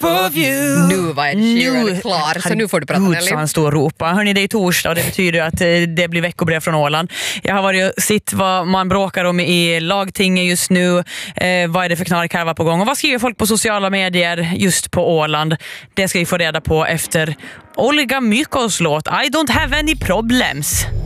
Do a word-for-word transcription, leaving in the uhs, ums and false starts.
of you. Nu var Ed Sheeran klar, så nu får du prata, Nelly. Han står och ropa. Hörrni, det är torsdag och det betyder att det blir veckobrev från Åland. Jag har varit och sett vad man bråkar om i lagtinget just nu. Eh, vad är det för knark här var på gång? Och vad skriver folk på sociala medier just på Åland? Det ska vi få reda på efter Olga Mykos låt I don't have any problems.